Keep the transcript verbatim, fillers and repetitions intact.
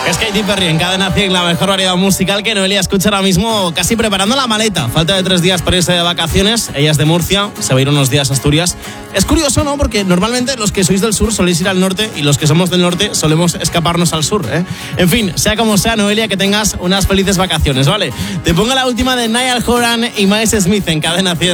Es Katy Perry en Cadena cien, la mejor variedad musical que Noelia escucha ahora mismo, casi preparando la maleta. Falta de tres días para irse de vacaciones. Ella es de Murcia, se va a ir unos días a Asturias. Es curioso, ¿no? Porque normalmente los que sois del sur soléis ir al norte y los que somos del norte solemos escaparnos al sur, ¿eh? En fin, sea como sea, Noelia, que tengas unas felices vacaciones, ¿vale? Te pongo la última de Niall Horan y Miles Smith en Cadena cien.